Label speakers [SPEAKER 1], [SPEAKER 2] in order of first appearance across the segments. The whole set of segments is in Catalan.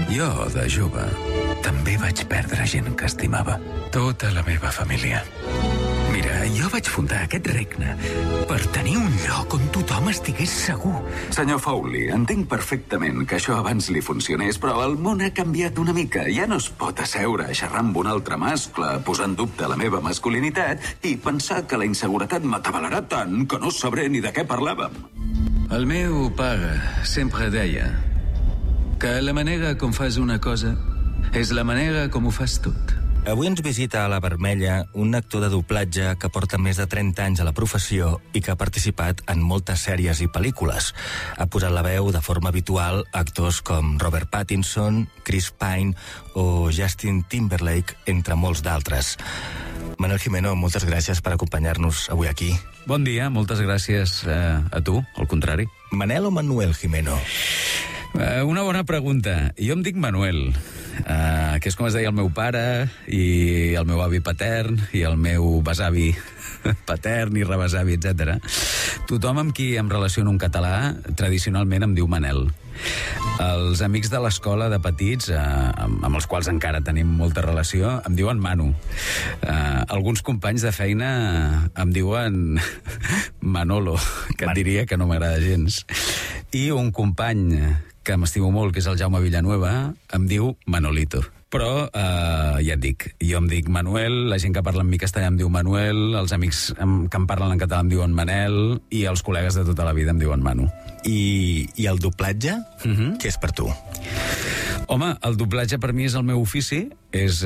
[SPEAKER 1] Jo, de jove, també vaig perdre gent que estimava. Tota la meva família. Mira, jo vaig fundar aquest regne per tenir un lloc on tothom estigués segur. Senyor Fowley, entenc perfectament que això abans li funcionés, però el món ha canviat una mica. Ja no es pot asseure a xerrar amb un altre mascle, posar en dubte la meva masculinitat i pensar que la inseguretat m'atabalarà tant que no sabré ni de què parlàvem. El meu pare sempre deia que la manera com fas una cosa és la manera com ho fas tot.
[SPEAKER 2] Avui ens visita a la Vermella un actor de doblatge que porta més de 30 anys a la professió i que ha participat en moltes sèries i pel·lícules. Ha posat la veu de forma habitual a actors com Robert Pattinson, Chris Pine o Justin Timberlake, entre molts d'altres. Manel Gimeno, moltes gràcies per acompanyar-nos avui aquí.
[SPEAKER 1] Bon dia, moltes gràcies a tu, al contrari.
[SPEAKER 2] Manel o Manuel Gimeno?
[SPEAKER 1] Una bona pregunta. Jo em dic Manuel, que és com es deia el meu pare i el meu avi patern i el meu besavi patern i rebesavi, etc. Tothom amb qui em relaciono en català tradicionalment em diu Manel. Els amics de l'escola de petits, amb els quals encara tenim molta relació, em diuen Manu. Alguns companys de feina em diuen Manolo, que et diria que no m'agrada gens. I un company que m'estimo molt, que és el Jaume Villanueva, em diu Manolito. Però, ja et dic, jo em dic Manuel, la gent que parla amb mi castellà em diu Manuel, els amics que em parlen en català em diuen Manel, i els col·legues de tota la vida em diuen Manu.
[SPEAKER 2] I el doblatge? Què és per tu?
[SPEAKER 1] Home, el doblatge per mi és el meu ofici, és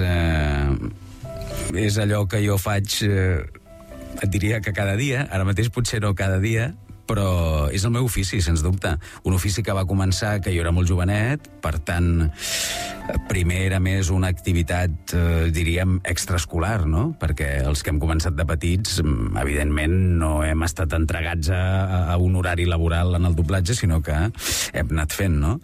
[SPEAKER 1] allò que jo faig, et diria que cada dia, ara mateix potser no cada dia, però és el meu ofici, sens dubte. Un ofici que va començar que jo era molt jovenet, per tant, primer era més una activitat, diríem, extraescolar, no? Perquè els que hem començat de petits, evidentment, no hem estat entregats a un horari laboral en el doblatge, sinó que hem anat fent, no?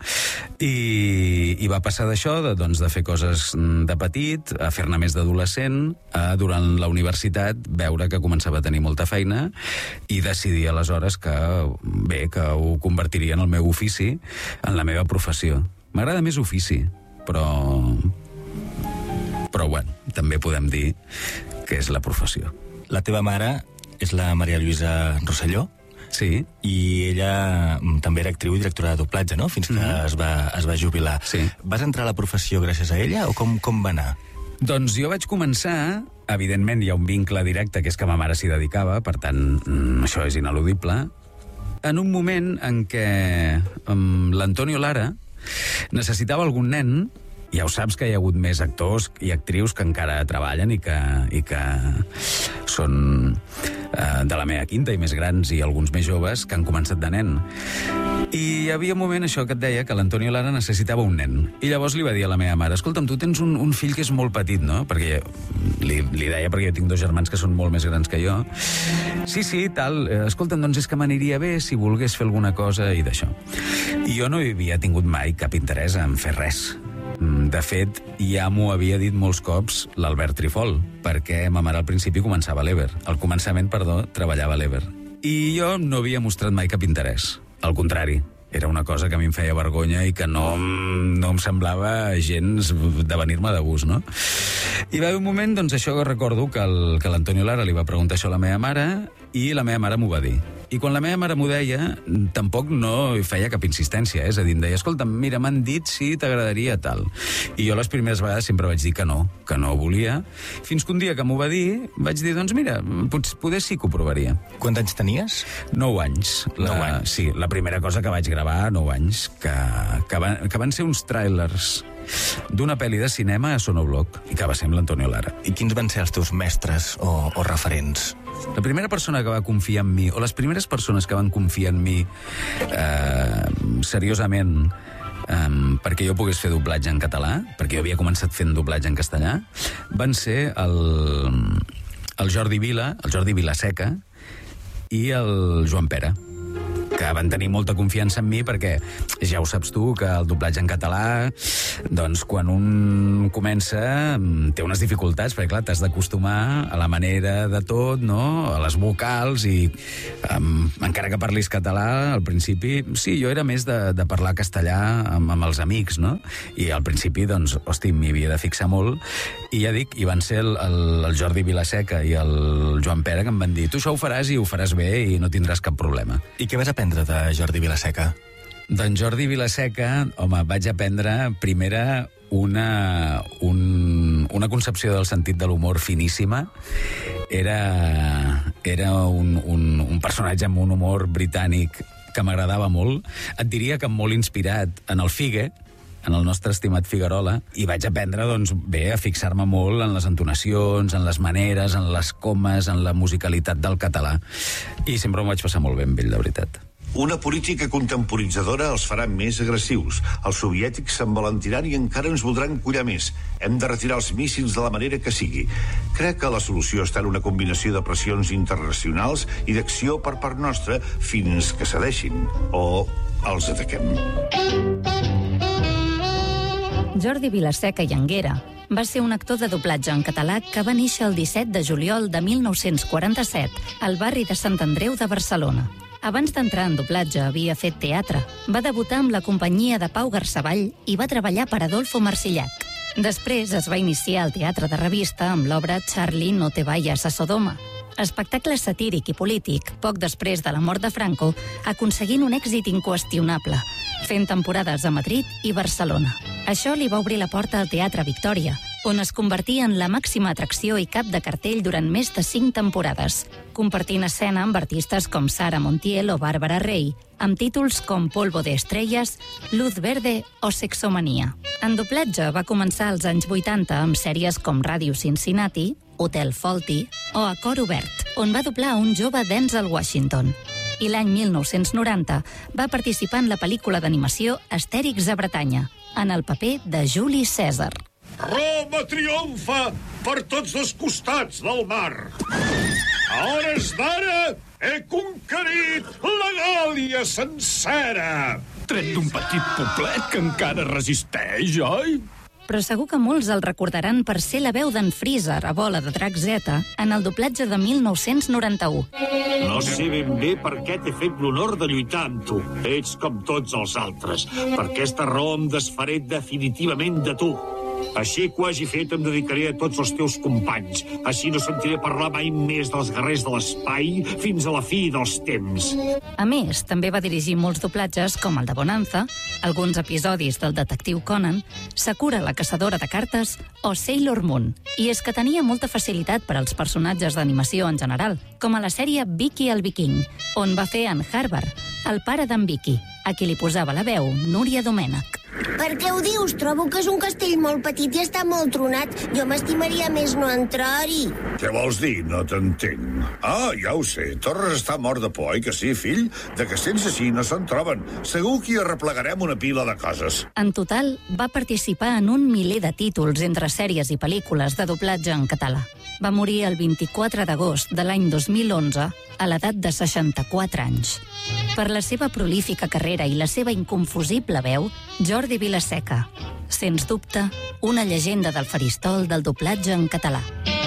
[SPEAKER 1] I va passar d'això, de fer coses de petit, a fer-ne més d'adolescent, a, durant la universitat, veure que començava a tenir molta feina i decidir aleshores que ho convertiria en el meu ofici, en la meva professió. M'agrada més ofici, però bueno, també podem dir que és la professió.
[SPEAKER 2] La teva mare és la Maria Lluïsa Rosselló?
[SPEAKER 1] Sí.
[SPEAKER 2] I ella també era actriu i directora de doblatge, no? Fins que es va jubilar.
[SPEAKER 1] Sí.
[SPEAKER 2] Vas entrar a la professió gràcies a ella o com va anar?
[SPEAKER 1] Doncs jo vaig començar, evidentment hi ha un vincle directe, que és que ma mare s'hi dedicava, per tant, això és ineludible, en un moment en què l'Antonio Lara necessitava algun nen. Ja ho saps que hi ha hagut més actors i actrius que encara treballen i que són de la meva quinta i més grans i alguns més joves que han començat de nen. I hi havia un moment, això que et deia, que l'Antonio Lara necessitava un nen. I llavors li va dir a la meva mare, escolta'm, tu tens un fill que és molt petit, no? Perquè li deia, perquè jo tinc 2 germans que són molt més grans que jo. Sí, tal, escolta'm, doncs és que m'aniria bé si volgués fer alguna cosa i d'això. I jo no havia tingut mai cap interès en fer res. De fet, ja m'ho havia dit molts cops l'Albert Trifol, perquè ma mare al principi començava a l'Ever. Al començament, treballava a l'Ever. I jo no havia mostrat mai cap interès. Al contrari, era una cosa que a mi em feia vergonya i que no em semblava gens de venir-me de gust, no? I va haver un moment, doncs això que recordo, que l'Antonio Lara li va preguntar això a la meva mare i la meva mare m'ho va dir. I quan la meva mare m'ho deia, tampoc no hi feia cap insistència, és a dir, em deia, escolta, mira, m'han dit si t'agradaria tal. I jo les primeres vegades sempre vaig dir que no volia, fins que un dia que m'ho va dir, vaig dir, doncs mira, poder sí que ho provaria.
[SPEAKER 2] Quants anys tenies?
[SPEAKER 1] 9 anys.
[SPEAKER 2] 9 anys.
[SPEAKER 1] Sí, la primera cosa que vaig gravar, 9 anys, que van ser uns tràilers d'una pel·li de cinema a Sonobloc, i que va ser amb l'Antonio Lara.
[SPEAKER 2] I quins van ser els teus mestres o referents?
[SPEAKER 1] La primera persona que va confiar en mi, o les primeres persones que van confiar en mi seriosament perquè jo pogués fer doblatge en català, perquè jo havia començat fent doblatge en castellà, van ser el Jordi Vila, el Jordi Vilaseca i el Joan Pera, que van tenir molta confiança en mi, perquè ja ho saps tu, que el doblatge en català, doncs quan un comença té unes dificultats, perquè clar, t'has d'acostumar a la manera de tot, no?, a les vocals, i encara que parlis català, al principi, sí, jo era més de parlar castellà amb els amics, no?, i al principi, doncs, hosti, m'hi havia de fixar molt, i ja dic, i van ser el Jordi Vilaseca i el Joan Pera que em van dir, tu això ho faràs i ho faràs bé i no tindràs cap problema.
[SPEAKER 2] I què vas aprendre de Jordi Vilaseca?
[SPEAKER 1] D'en Jordi Vilaseca, home, vaig aprendre primera una concepció del sentit de l'humor finíssima. Era un personatge amb un humor britànic que m'agradava molt. Et diria que molt inspirat en el Figue, en el nostre estimat Figuerola, i vaig aprendre, doncs, bé, a fixar-me molt en les entonacions, en les maneres, en les comes, en la musicalitat del català. I sempre m'ho vaig passar molt bé amb ell, de veritat.
[SPEAKER 3] Una política contemporitzadora els farà més agressius. Els soviètics s'envalentiran i encara ens voldran collar més. Hem de retirar els míssils de la manera que sigui. Crec que la solució està en una combinació de pressions internacionals i d'acció per part nostra fins que cedeixin. O els ataquem.
[SPEAKER 4] Jordi Vilaseca i Anguera va ser un actor de doblatge en català que va néixer el 17 de juliol de 1947 al barri de Sant Andreu de Barcelona. Abans d'entrar en doblatge havia fet teatre. Va debutar amb la companyia de Pau Garsavall i va treballar per Adolfo Marsillac. Després es va iniciar al teatre de revista amb l'obra Charlie, no te vayas a Sodoma. Espectacle satíric i polític, poc després de la mort de Franco, aconseguint un èxit inqüestionable, fent temporades a Madrid i Barcelona. Això li va obrir la porta al Teatre Victòria, on es convertia en la màxima atracció i cap de cartell durant més de 5 temporades, compartint escena amb artistes com Sara Montiel o Bàrbara Rey, amb títols com Polvo de Estrellas, Luz Verde o Sexomanía. En doblatge va començar als anys 80 amb sèries com Ràdio Cincinnati, Hotel Fawlty o A Cor Obert, on va doblar un jove Denzel Washington. I l'any 1990 va participar en la pel·lícula d'animació Astèrix a Bretanya, en el paper de Juli Cèsar.
[SPEAKER 5] Roma triomfa per tots dos costats del mar. A hores d'ara he conquerit la Gàlia sencera. Tret d'un petit poblet que encara resisteix, oi?
[SPEAKER 4] Però segur que molts el recordaran per ser la veu d'en Freezer a Bola de Drac Z en el doblatge de 1991.
[SPEAKER 5] No sé ben bé per què t'he fet l'honor de lluitar amb tu. Ets com tots els altres. Per aquesta raó em desfaré definitivament de tu. Així que ho hagi fet em dedicaré a tots els teus companys. Així no sentiré parlar mai més dels guerrers de l'espai fins a la fi dels temps.
[SPEAKER 4] A més, també va dirigir molts doblatges com el de Bonanza, alguns episodis del detectiu Conan, Sakura la caçadora de cartes o Sailor Moon. I és que tenia molta facilitat per als personatges d'animació en general, com a la sèrie Vicky el Viking, on va fer en Harvard, el pare d'en Vicky, a qui li posava la veu Núria Domènech.
[SPEAKER 6] Per què ho dius? Trobo que és un castell molt petit i està molt tronat. Jo m'estimaria més no entrar-hi.
[SPEAKER 3] Què vols dir? No t'entenc. Ah, ja ho sé. Torres està mort de por, oi que sí, fill? De que sense així no se'n troben. Segur que hi arreplegarem una pila de coses.
[SPEAKER 4] En total, va participar en un miler de títols entre sèries i pel·lícules de doblatge en català. Va morir el 24 d'agost de l'any 2011 a l'edat de 64 anys. Per la seva prolífica carrera i la seva inconfusible veu, Jordi Vilaseca, sens dubte, una llegenda del faristol del doblatge en català.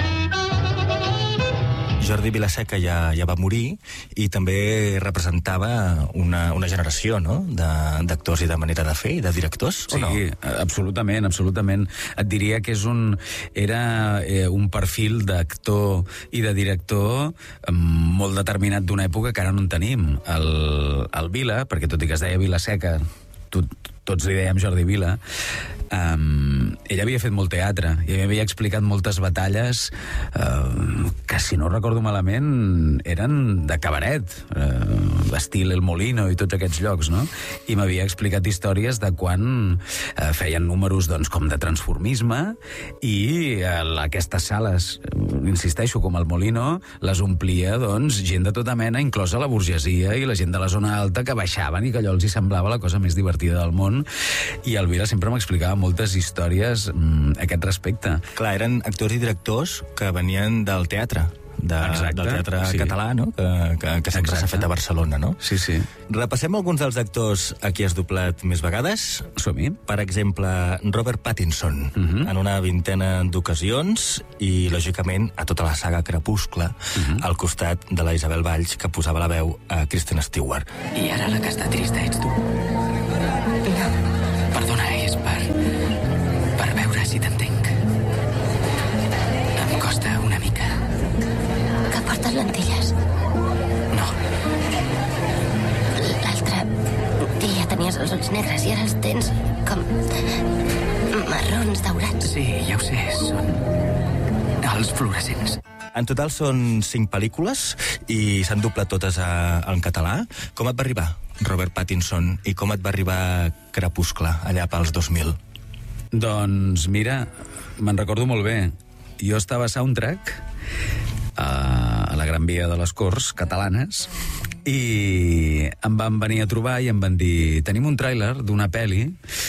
[SPEAKER 2] Jordi Vilaseca ja va morir i també representava una generació, no?, d'actors i de manera de fer i de directors, o no?
[SPEAKER 1] Sí, absolutament, absolutament. Et diria que era un perfil d'actor i de director molt determinat d'una època que ara no en tenim. El Vila, perquè tot i que es deia Vilaseca, tots li dèiem Jordi Vila, ell havia fet molt teatre i havia explicat moltes batalles que, si no recordo malament, eren de cabaret, l'estil El Molino i tots aquests llocs, no? I m'havia explicat històries de quan feien números, doncs, com de transformisme, i aquestes sales, insisteixo, com El Molino, les omplia, doncs, gent de tota mena, inclosa la burgesia i la gent de la zona alta, que baixaven i que allò els hi semblava la cosa més divertida del món. I el Vila sempre m'explicava moltes històries a aquest respecte.
[SPEAKER 2] Clar, eren actors i directors que venien del teatre, del teatre català, no? Que sempre s'ha fet a Barcelona, no?
[SPEAKER 1] Sí, sí.
[SPEAKER 2] Repassem alguns dels actors a qui has doblat més vegades.
[SPEAKER 1] Som-hi.
[SPEAKER 2] Per exemple, Robert Pattinson, en una vintena d'ocasions, i, lògicament, a tota la saga Crepuscle, al costat de la Isabel Valls, que posava la veu a Kristen Stewart.
[SPEAKER 7] I ara la que està trista ets tu. No. Perdona, és per veure si t'entenc. Em costa una mica.
[SPEAKER 6] Que portes lentilles?
[SPEAKER 7] No.
[SPEAKER 6] L'altre dia tenies els ulls negres i ara els tens com marrons daurats.
[SPEAKER 7] Sí, ja ho sé, són els fluorescents.
[SPEAKER 2] En total són 5 pel·lícules i s'han doblat totes en català. Com et va arribar Robert Pattinson i com et va arribar Crepuscle allà pels 2000?
[SPEAKER 1] Doncs mira, me'n recordo molt bé. Jo estava a Soundtrack, a la Gran Via de les Corts catalanes, i em van venir a trobar i em van dir: tenim un tràiler d'una pel·li,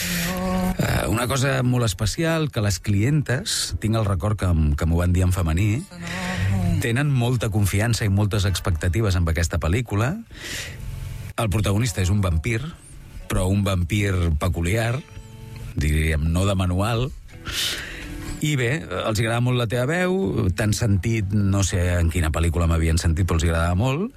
[SPEAKER 1] una cosa molt especial, que les clientes, tinc el record que m'ho van dir en femení, tenen molta confiança i moltes expectatives amb aquesta pel·lícula. El protagonista és un vampir, però un vampir peculiar, diríem, no de manual. I bé, els agrada molt la teva veu, t'han sentit, no sé en quina pel·lícula m'havien sentit, però els agradava molt,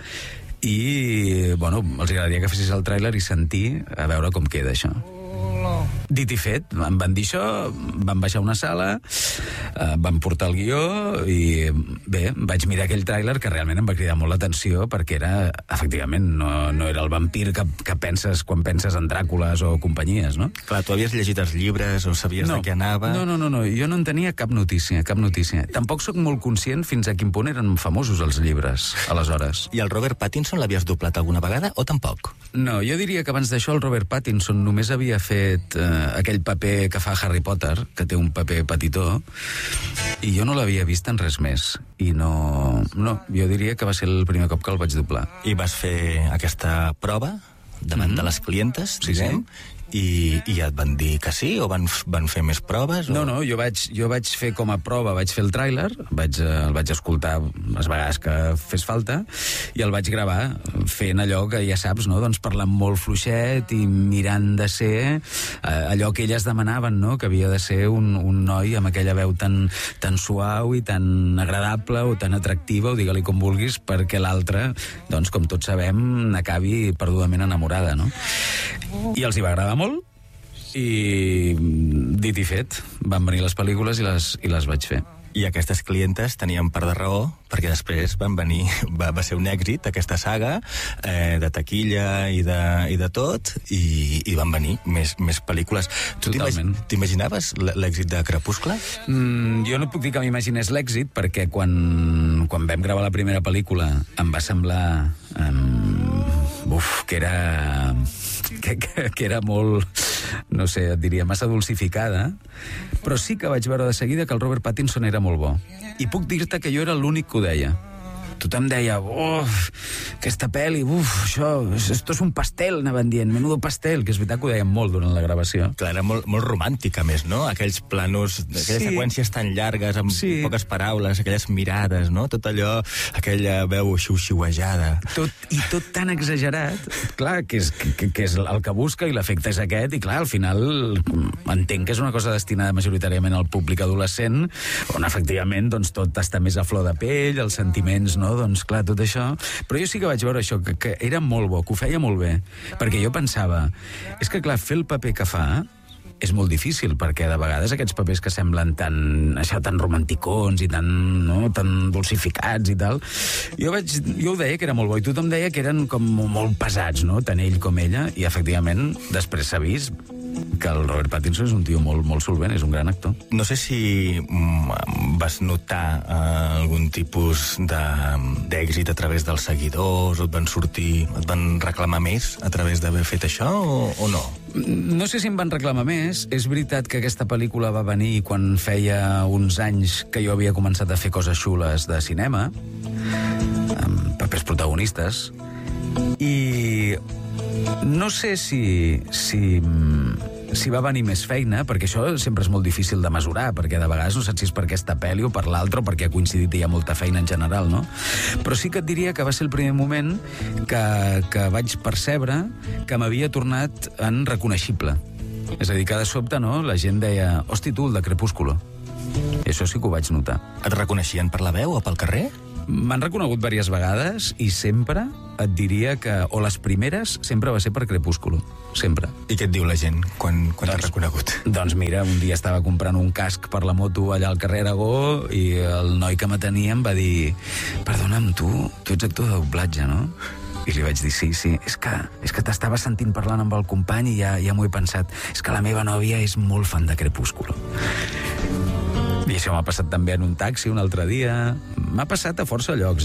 [SPEAKER 1] i, bueno, els agradaria que fessis el tràiler i sentir, a veure com queda això. Dit i fet, em van dir això, van baixar a una sala, van portar el guió i bé, vaig mirar aquell tràiler que realment em va cridar molt l'atenció perquè era, efectivament, no era el vampir que penses quan penses en Dràcules o companyies, no?
[SPEAKER 2] Clar, tu havies llegit els llibres o sabies de què anava?
[SPEAKER 1] No, jo no en tenia cap notícia. Tampoc sóc molt conscient fins a quin punt eren famosos els llibres, aleshores.
[SPEAKER 2] I el Robert Pattinson l'havies doblat alguna vegada o tampoc?
[SPEAKER 1] No, jo diria que abans d'això el Robert Pattinson només havia fet aquell paper que fa Harry Potter, que té un paper petitó, i jo no l'havia vist en res més. I no, jo diria que va ser el primer cop que el vaig doblar.
[SPEAKER 2] I vas fer aquesta prova davant de les clientes, diguem, i et van dir que sí, o van fer més proves? O...
[SPEAKER 1] No, jo vaig fer com a prova, vaig fer el tràiler, el vaig escoltar les vegades que fes falta, i el vaig gravar fent allò que ja saps, no? Doncs parlant molt fluixet i mirant de ser allò que elles demanaven, no? Que havia de ser un noi amb aquella veu tan suau i tan agradable o tan atractiva, o digue-li com vulguis, perquè l'altra, doncs com tots sabem, n'acabi perdudament enamorada, no? I els hi va agradar molt, i dit i fet, van venir les pel·lícules i les vaig fer.
[SPEAKER 2] I aquestes clientes tenien part de raó, perquè després va ser un èxit aquesta saga de taquilla i de tot, i van venir més pel·lícules.
[SPEAKER 1] Totalment.
[SPEAKER 2] T'imaginaves l'èxit de Crepuscle?
[SPEAKER 1] Jo no puc dir que m'imaginés l'èxit, perquè quan vam gravar la primera pel·lícula em va semblar que era molt, no sé, et diria massa dolcificada, però sí que vaig veure de seguida que el Robert Pattinson era molt bo. I puc dir-te que jo era l'únic que ho deia. Tothom deia, aquesta pel·li, esto és un pastel, anaven dient, menudo pastel, que és veritat que ho deien molt durant la gravació.
[SPEAKER 2] Clar, era molt romàntica, més, no? Aquells planos, aquelles seqüències tan llargues, amb poques paraules, aquelles mirades, no? Tot allò, aquella veu xiu-xiuejada.
[SPEAKER 1] Tot tan exagerat, clar, que és el que busca, i l'efecte és aquest, i clar, al final entenc que és una cosa destinada majoritàriament al públic adolescent, on efectivament doncs, tot està més a flor de pell, els sentiments, no? Doncs clar, tot això... Però jo sí que vaig veure això, que era molt bo, que ho feia molt bé, perquè jo pensava, és que clar, fer el paper que fa és molt difícil, perquè de vegades aquests papers que semblen tan romanticons i tan dulcificats i tal, jo ho deia que era molt bo, i tothom deia que eren com molt pesats, no? Tant ell com ella, i efectivament després s'ha vist que el Robert Pattinson és un tio molt, molt solvent, és un gran actor.
[SPEAKER 2] No sé si vas notar algun tipus d'èxit a través dels seguidors, o et van reclamar més a través d'haver fet això, o no?
[SPEAKER 1] No sé si em van reclamar més. És veritat que aquesta pel·lícula va venir quan feia uns anys que jo havia començat a fer coses xules de cinema, amb papers protagonistes, i no sé si si va venir més feina, perquè això sempre és molt difícil de mesurar, perquè de vegades no saps si és per aquesta pel·li o per l'altra o perquè ha coincidit i hi ha molta feina en general, no? Però sí que et diria que va ser el primer moment que vaig percebre que m'havia tornat en reconeixible. És a dir, que de sobte, no?, la gent deia, hosti, tu, el de Crepúsculo. I això sí que ho vaig notar.
[SPEAKER 2] Et reconeixien per la veu o pel carrer?
[SPEAKER 1] M'han reconegut diverses vegades i sempre et diria que, o les primeres, sempre va ser per Crepúsculo. Sempre.
[SPEAKER 2] I què et diu la gent quan t'ha reconegut?
[SPEAKER 1] Doncs mira, un dia estava comprant un casc per la moto allà al carrer Aragó i el noi que m'atenia em va dir, perdona'm, tu ets actor de doblatge, no? I li vaig dir, sí, és que t'estava sentint parlant amb el company i ja m'ho he pensat. És que la meva nòvia és molt fan de Crepúsculo. I això m'ha passat també en un taxi un altre dia. M'ha passat a força llocs,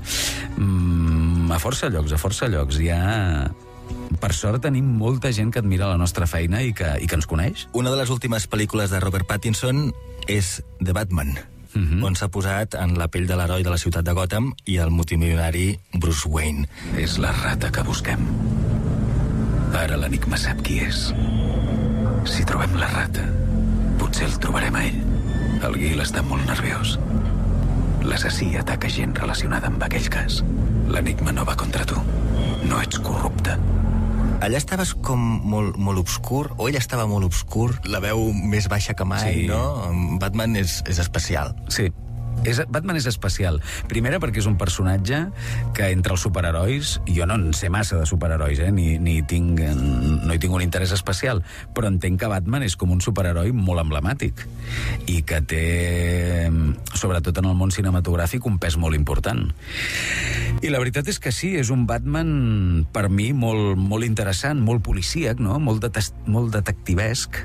[SPEAKER 1] A força llocs. Ja... Per sort tenim molta gent que admira la nostra feina i que ens coneix.
[SPEAKER 2] Una de les últimes pel·lícules de Robert Pattinson és The Batman, on s'ha posat en la pell de l'heroi de la ciutat de Gotham i el multimilionari Bruce Wayne.
[SPEAKER 1] És la rata que busquem. Ara l'enigma sap qui és. Si trobem la rata, potser el trobarem a ell. El Gil està molt nerviós. L'assassí ataca gent relacionada amb aquell cas. L'enigma no va contra tu. No ets corrupte.
[SPEAKER 2] Allà estaves com molt obscur, o ell estava molt obscur, la veu més baixa que mai,
[SPEAKER 1] Sí.
[SPEAKER 2] no? Batman és especial.
[SPEAKER 1] Sí. Batman és especial. Primera perquè és un personatge que entre els superherois, jo no en sé massa de superherois, no hi tinc un interès especial, però entenc que Batman és com un superheroi molt emblemàtic i que té, sobretot en el món cinematogràfic, un pes molt important. I la veritat és que sí, és un Batman per mi molt interessant, molt policíac, no? Molt detectivesc,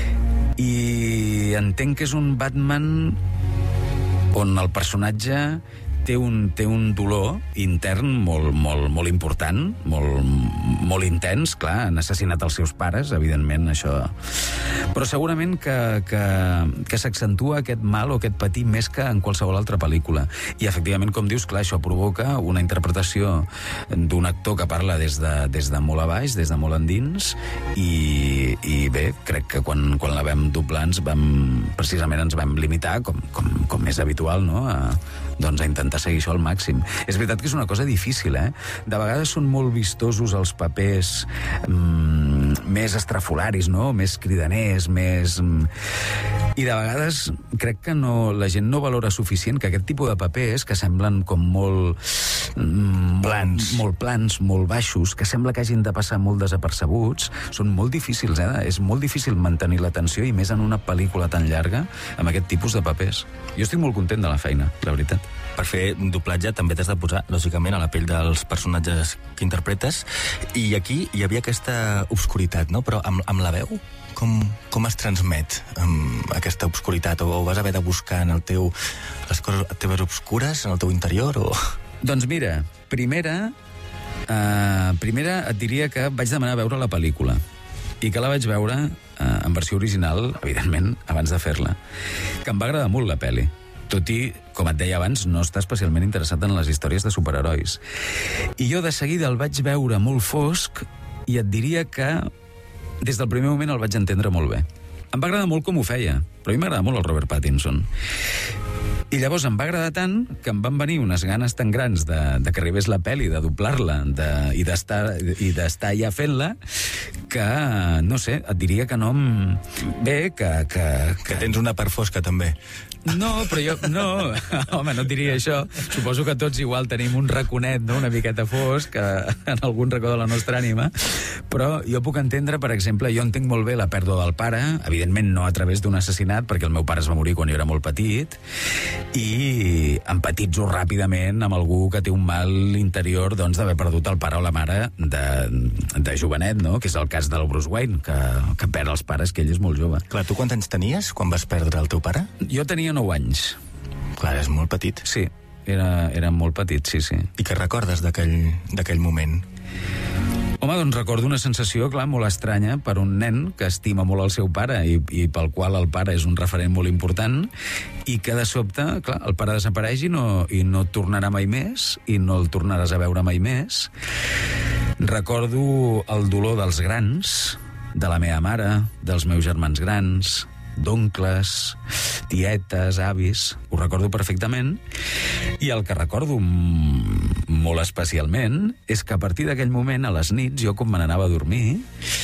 [SPEAKER 1] i entenc que és un Batman on el personatge té un dolor intern molt important, molt intens, clar, han assassinat els seus pares, evidentment, això... Però segurament que s'accentua aquest mal o aquest patir més que en qualsevol altra pel·lícula. I, efectivament, com dius, clar, això provoca una interpretació d'un actor que parla des de molt a baix, des de molt endins, i bé, crec que quan la vam doblar precisament ens vam limitar, com és habitual, no?, a intentar seguir això al màxim. És veritat que és una cosa difícil, De vegades són molt vistosos els papers més estrafolaris, no?, més cridaners, més... I de vegades crec que la gent no valora suficient que aquest tipus de papers que semblen com molt plans, molt baixos, que sembla que hagin de passar molt desapercebuts, són molt difícils, És molt difícil mantenir l'atenció, i més en una pel·lícula tan llarga, amb aquest tipus de papers. Jo estic molt content de la feina, la veritat.
[SPEAKER 2] Per fer doblatge també t'has de posar, lògicament, a la pell dels personatges que interpretes, i aquí hi havia aquesta obscuritat, no? Però amb la veu, com es transmet aquesta obscuritat? O vas haver de buscar en les coses teves obscures, en el teu interior, o...?
[SPEAKER 1] Doncs mira, primera et diria que vaig demanar veure la pel·lícula, i que la vaig veure en versió original, evidentment, abans de fer-la, que em va agradar molt la pel·li, tot i, com et deia abans, no està especialment interessat en les històries de superherois. I jo de seguida el vaig veure molt fosc, i et diria que des del primer moment el vaig entendre molt bé. Em va agradar molt com ho feia, però a mi m'agrada molt el Robert Pattinson. I llavors em va agradar tant que em van venir unes ganes tan grans de que arribés la pel·li, de doblar-la i d'estar ja fent-la, que, no sé, et diria que no... Bé,
[SPEAKER 2] Que tens una part fosca, també.
[SPEAKER 1] No, però jo... No, home, no et diria això. Suposo que tots igual tenim un raconet, no?, una miqueta fosc en algun racó de la nostra ànima, però jo puc entendre, per exemple, jo entenc molt bé la pèrdua del pare, evidentment no a través d'un assassinat, perquè el meu pare es va morir quan jo era molt petit, i empatitzo ràpidament amb algú que té un mal interior, doncs, d'haver perdut el pare o la mare de jovenet, no?, que és el cas del Bruce Wayne, que perd els pares, que ell és molt jove.
[SPEAKER 2] Clar, tu quants anys tenies quan vas perdre el teu pare?
[SPEAKER 1] Jo tenia 9 anys.
[SPEAKER 2] Clar, és molt petit.
[SPEAKER 1] Sí, era molt petit, sí.
[SPEAKER 2] I què recordes d'aquell moment?
[SPEAKER 1] Home, doncs recordo una sensació, clar, molt estranya per un nen que estima molt el seu pare i pel qual el pare és un referent molt important, i que de sobte, clar, el pare desapareix i no tornarà mai més, i no el tornaràs a veure mai més. Recordo el dolor dels grans, de la meva mare, dels meus germans grans, d'oncles, tietes, avis, ho recordo perfectament, i el que recordo molt especialment és que a partir d'aquell moment, a les nits, jo quan me n'anava a dormir,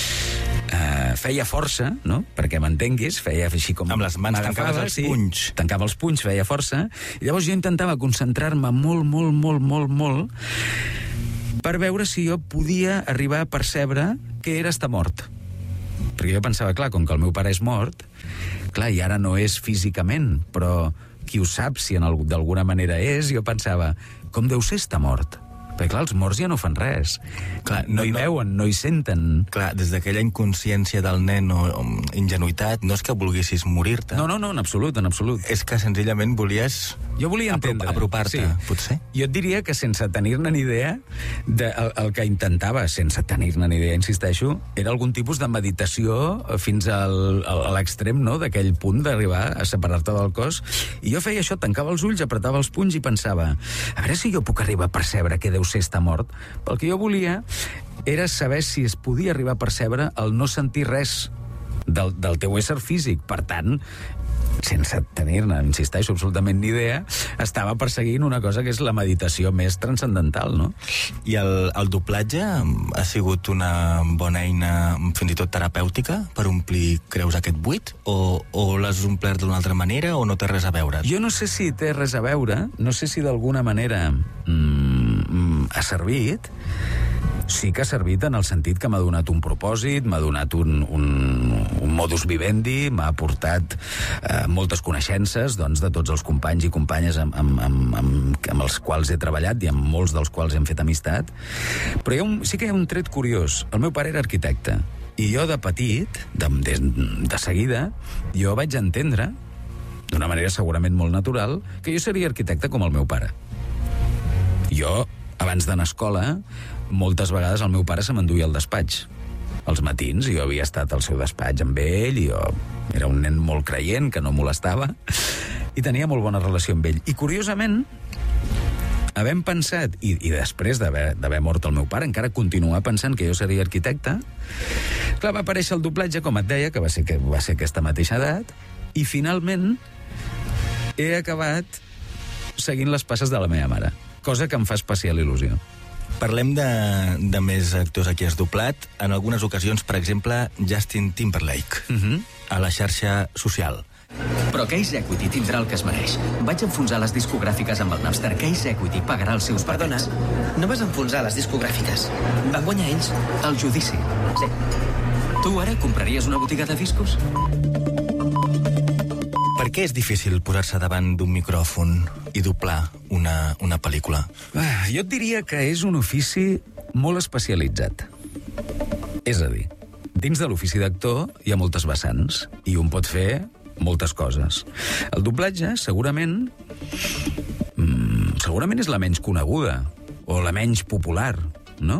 [SPEAKER 1] feia força, no? Perquè m'entenguis, feia així com...
[SPEAKER 2] Amb les mans tancaves els punys.
[SPEAKER 1] Tancava els punys, feia força, i llavors jo intentava concentrar-me molt, per veure si jo podia arribar a percebre què era estar mort. Perquè jo pensava, clar, com que el meu pare és mort, clar, i ara no és físicament, però qui ho sap si d'alguna manera és, jo pensava, com deu ser estar mort? Perquè, clar, els morts ja no fan res. Clar, no hi veuen, no hi senten.
[SPEAKER 2] Clar, des d'aquella inconsciència del nen o ingenuïtat, no és que volguessis morir-te.
[SPEAKER 1] No, en absolut, en absolut.
[SPEAKER 2] És que senzillament volies...
[SPEAKER 1] Jo volia entendre.
[SPEAKER 2] Apropar-te, sí. Potser.
[SPEAKER 1] Jo et diria que sense tenir-ne ni idea, el que intentava, sense tenir-ne ni idea, insisteixo, era algun tipus de meditació fins a l'extrem, no?, d'aquell punt d'arribar a separar-te del cos. I jo feia això, tancava els ulls, apretava els punys i pensava, a veure si jo puc arribar a percebre què deu ser estar mort. El que jo volia era saber si es podia arribar a percebre el no sentir res del teu ésser físic. Per tant, sense tenir-ne, insisteixo, absolutament ni idea, estava perseguint una cosa que és la meditació més transcendental, no?
[SPEAKER 2] I el doblatge ha sigut una bona eina, fins i tot terapèutica, per omplir, creus, aquest buit? O l'has omplert d'una altra manera o no té res a veure?
[SPEAKER 1] Jo no sé si té res a veure, no sé si d'alguna manera ha servit. Sí que ha servit en el sentit que m'ha donat un propòsit, m'ha donat un modus vivendi, m'ha aportat moltes coneixences, doncs, de tots els companys i companyes amb els quals he treballat i amb molts dels quals hem fet amistat. Però sí que hi ha un tret curiós. El meu pare era arquitecte i jo de petit, de seguida, jo vaig entendre, d'una manera segurament molt natural, que jo seria arquitecte com el meu pare. Jo, abans d'anar a escola, moltes vegades el meu pare se m'enduia al despatx. Els matins, jo havia estat al seu despatx amb ell, i jo era un nen molt creient, que no molestava, i tenia molt bona relació amb ell. I curiosament, havent pensat, i després d'haver mort el meu pare, encara continuar pensant que jo seria arquitecte, clar, va aparèixer el doblatge, com et deia, que va ser aquesta mateixa edat, i finalment he acabat seguint les passes de la meva mare, cosa que em fa especial il·lusió.
[SPEAKER 2] Parlem de més actors a qui has doblat. En algunes ocasions, per exemple, Justin Timberlake, a la xarxa social.
[SPEAKER 7] Però Case Equity tindrà el que es mereix. Vaig enfonsar les discogràfiques amb el Napster. Case Equity pagarà els seus patents.
[SPEAKER 8] Perdona, no vas enfonsar les discogràfiques. Van guanyar ells.
[SPEAKER 7] El judici.
[SPEAKER 8] Sí.
[SPEAKER 7] Tu ara compraries una botiga de discos?
[SPEAKER 2] Per què és difícil posar-se davant d'un micròfon i doblar una pel·lícula?
[SPEAKER 1] Jo et diria que és un ofici molt especialitzat. És a dir, dins de l'ofici d'actor hi ha moltes vessants i un pot fer moltes coses. El doblatge segurament és la menys coneguda o la menys popular, no?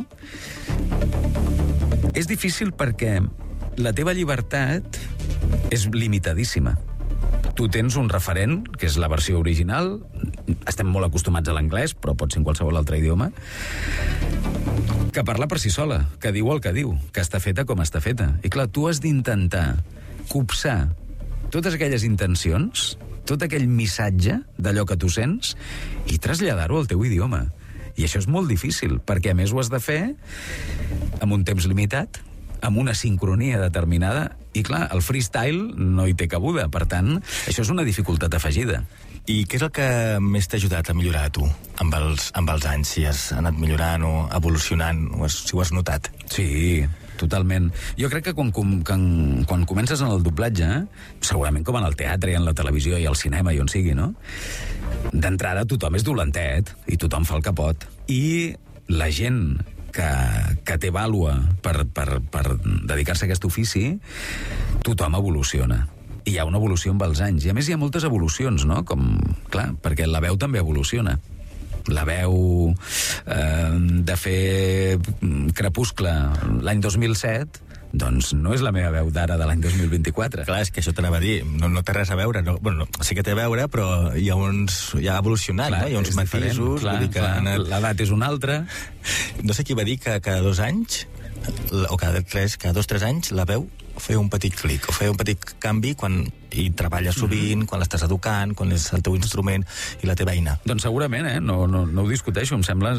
[SPEAKER 1] És difícil perquè la teva llibertat és limitadíssima. Tu tens un referent, que és la versió original, estem molt acostumats a l'anglès, però pot ser en qualsevol altre idioma, que parla per si sola, que diu el que diu, que està feta com està feta. I clar, tu has d'intentar copsar totes aquelles intencions, tot aquell missatge d'allò que tu sents, i traslladar-ho al teu idioma. I això és molt difícil, perquè a més ho has de fer amb un temps limitat, amb una sincronia determinada, i clar, el freestyle no hi té cabuda, per tant, això és una dificultat afegida.
[SPEAKER 2] I què és el que més t'ha ajudat a millorar a tu amb els anys, si has anat millorant o evolucionant, o si ho has notat?
[SPEAKER 1] Sí, totalment. Jo crec que quan comences en el doblatge, segurament com en el teatre i en la televisió i al cinema i on sigui, no? D'entrada tothom és dolentet i tothom fa el que pot. I la gent que té vàlua per dedicar-se a aquest ofici, tothom evoluciona. I hi ha una evolució amb els anys. I a més hi ha moltes evolucions, no? Clar, perquè la veu també evoluciona. La veu de fer Crepuscle l'any 2007, doncs no és la meva veu d'ara de l'any 2024.
[SPEAKER 2] Clar, és que això t'anava a dir, no té res a veure. No, bueno, sí que té a veure, però hi ha evolucionat, clar, no? Hi ha uns matisos.
[SPEAKER 1] Clar, l'edat és una altra.
[SPEAKER 2] No sé qui va dir que cada 2 anys o cada 2-3 anys, la veu fer un petit clic, o fer un petit canvi quan hi treballes sovint, quan l'estàs educant, quan és el teu instrument i la teva eina.
[SPEAKER 1] Doncs segurament, no ho discuteixo, em sembla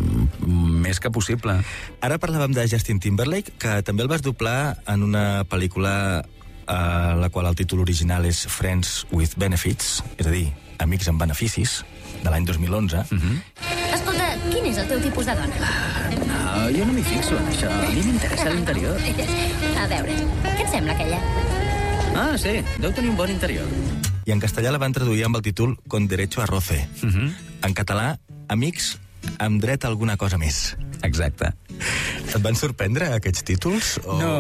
[SPEAKER 1] més que possible.
[SPEAKER 2] Ara parlàvem de Justin Timberlake, que també el vas doblar en una pel·lícula a la qual el títol original és Friends with Benefits, és a dir, Amics amb beneficis, de l'any 2011.
[SPEAKER 6] Escolta, quin és el teu tipus de dona?
[SPEAKER 7] No, jo no m'hi fixo en això. A mi m'interessa l'interior.
[SPEAKER 6] A veure, què et sembla aquella?
[SPEAKER 7] Ah, sí, deu tenir un bon interior.
[SPEAKER 2] I en castellà la van traduir amb el títol Con derecho a roce. En català, Amics amb dret a alguna cosa més.
[SPEAKER 1] Exacte.
[SPEAKER 2] Et van sorprendre aquests títols?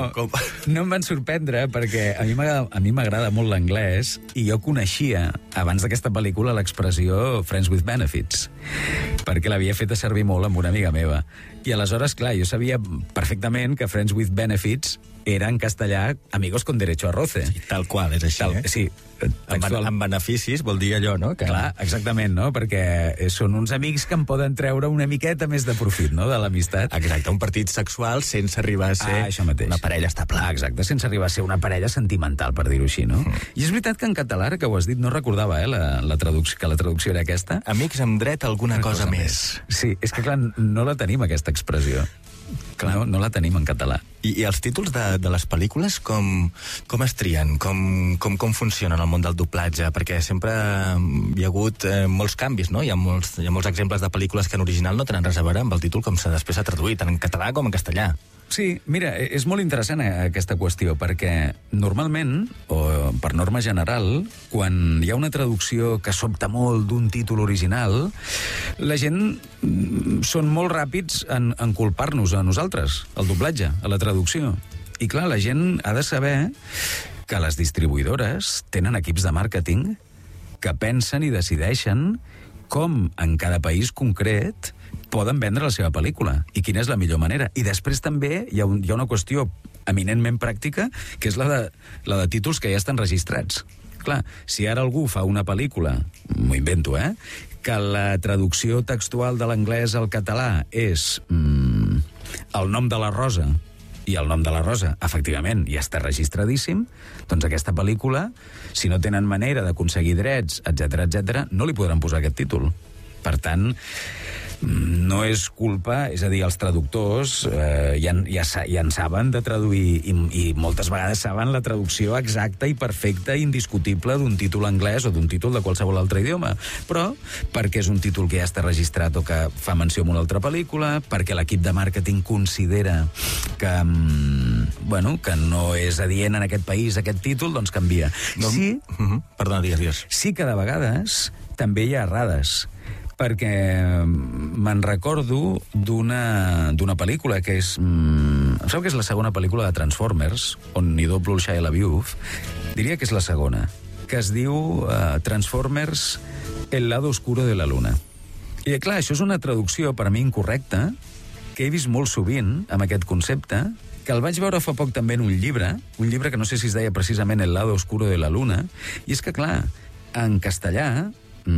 [SPEAKER 1] No em van sorprendre perquè a mi m'agrada molt l'anglès i jo coneixia, abans d'aquesta pel·lícula, l'expressió Friends with Benefits, perquè l'havia fet servir molt amb una amiga meva. I aleshores, clar, jo sabia perfectament que Friends with Benefits era en castellà Amigos con derecho a roce.
[SPEAKER 2] Sí, tal qual, és així,
[SPEAKER 1] Sí.
[SPEAKER 2] Amb beneficis vol dir allò, no?
[SPEAKER 1] Clar, exactament, no? Perquè són uns amics que en poden treure una miqueta més de profit, no?, de l'amistat.
[SPEAKER 2] Exacte, un partit sexual sense arribar a ser una parella estable.
[SPEAKER 1] Exacte, sense arribar a ser una parella sentimental, per dir-ho així, no? I és veritat que en català, ara que ho has dit, no recordava, la traducció era aquesta.
[SPEAKER 2] Amics amb dret a alguna cosa més.
[SPEAKER 1] Sí, és que clar, no la tenim, aquesta expressió. Clar, no la tenim en català.
[SPEAKER 2] I els títols de les pel·lícules com es trien? Com funcionen el món del doblatge? Perquè sempre hi ha hagut molts canvis, no? Hi ha molts exemples de pel·lícules que en original no tenen res a veure amb el títol com després s'ha traduït, tant en català com en castellà.
[SPEAKER 1] Sí, mira, és molt interessant aquesta qüestió, perquè normalment, o per norma general, quan hi ha una traducció que sobta molt d'un títol original, la gent són molt ràpids en culpar-nos a nosaltres, al doblatge, a la traducció. I clar, la gent ha de saber que les distribuïdores tenen equips de màrqueting que pensen i decideixen com en cada país concret poden vendre la seva pel·lícula i quina és la millor manera. I després també hi ha una qüestió eminentment pràctica, que és la de títols que ja estan registrats. Clar, si ara algú fa una pel·lícula, m'ho invento, que la traducció textual de l'anglès al català és El nom de la rosa, i el nom de la rosa, efectivament, ja està registradíssim, doncs aquesta pel·lícula, si no tenen manera d'aconseguir drets, etc., no li podran posar aquest títol. Per tant, no és culpa, és a dir, els traductors ja en saben de traduir i moltes vegades saben la traducció exacta i perfecta i indiscutible d'un títol anglès o d'un títol de qualsevol altre idioma, però perquè és un títol que ja està registrat o que fa menció en una altra pel·lícula, perquè l'equip de màrqueting considera que no és adient en aquest país aquest títol, doncs canvia. Sí,
[SPEAKER 2] perdona, digues.
[SPEAKER 1] Sí que de vegades també hi ha errades, perquè me'n recordo d'una pel·lícula que és... Em sembla que és la segona pel·lícula de Transformers, on hi doblo el Shia LaBeouf. Diria que és la segona, que es diu Transformers El lado oscuro de la luna. I clar, això és una traducció per a mi incorrecta, que he vist molt sovint amb aquest concepte, que el vaig veure fa poc també en un llibre que no sé si es deia precisament El lado oscuro de la luna, i és que clar, en castellà